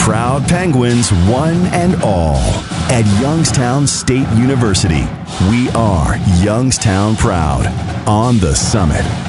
Proud Penguins, one and all. At Youngstown State University, we are Youngstown Proud. On the Summit.